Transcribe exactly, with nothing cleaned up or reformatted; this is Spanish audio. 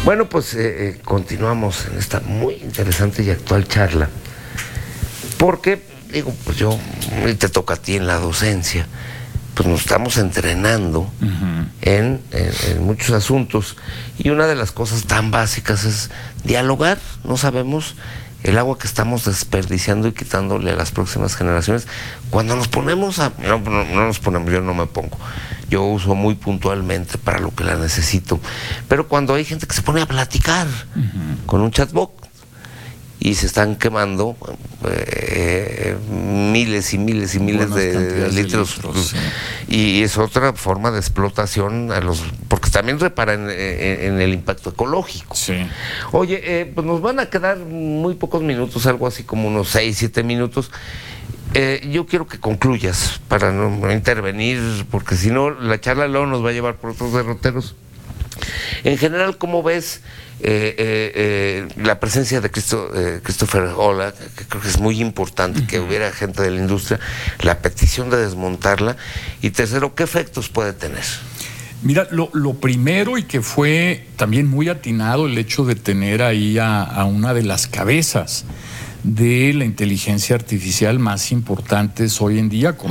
Bueno, pues eh, eh, continuamos en esta muy interesante y actual charla, porque, digo, pues yo, y te toca a ti en la docencia, pues nos estamos entrenando uh-huh. en, en, en muchos asuntos, y una de las cosas tan básicas es dialogar. No sabemos el agua que estamos desperdiciando y quitándole a las próximas generaciones. Cuando nos ponemos a... No, no, no nos ponemos, yo no me pongo. Yo uso muy puntualmente para lo que la necesito. Pero cuando hay gente que se pone a platicar uh-huh. con un chatbot y se están quemando eh, miles y miles y miles de, de litros, de litros sí. Y es otra forma de explotación a los, porque también repara en, en, en el impacto ecológico. Sí. Oye, eh, pues nos van a quedar muy pocos minutos, algo así como unos seis, siete minutos. Eh, yo quiero que concluyas para no, no intervenir, porque si no la charla luego nos va a llevar por otros derroteros. En general, ¿cómo ves eh, eh, eh, la presencia de Cristo, eh, Christopher Olah, que creo que es muy importante uh-huh. que hubiera gente de la industria, la petición de desmontarla? Y tercero, ¿qué efectos puede tener? Mira, lo, lo primero, y que fue también muy atinado el hecho de tener ahí a, a una de las cabezas de la inteligencia artificial más importantes hoy en día, como